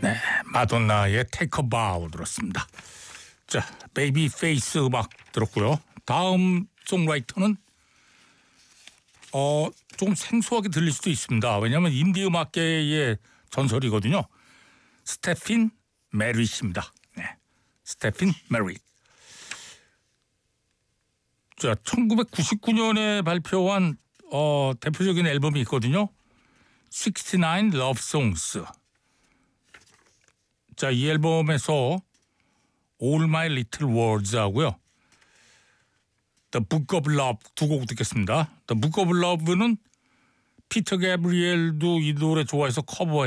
네, 마돈나의 Take a Bow 들었습니다. 자, 베이비 페이스 음악 들었고요. 다음 송라이터는 좀 생소하게 들릴 수도 있습니다. 왜냐하면 인디 음악계의 전설이거든요. 스테핀 메릿입니다. 네, 스테핀 메릿. 자, 1999년에 발표한 대표적인 앨범이 있거든요. 69 Love Songs. 자, 이 앨범에서 All My Little Words 하고요. The Book of Love 두 곡 듣겠습니다. The Book of Love는 피터 게브리엘도 이 노래 좋아해서 커버